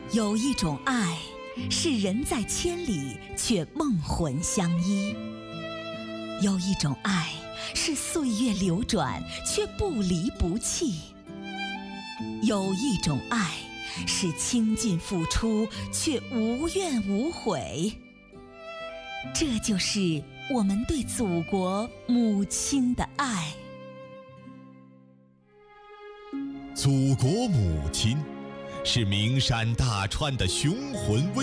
有一种爱，是人在千里却梦魂相依；有一种爱，是岁月流转却不离不弃；有一种爱，是倾尽付出却无怨无悔。这就是我们对祖国母亲的爱。 祖国母亲是名山大川的雄浑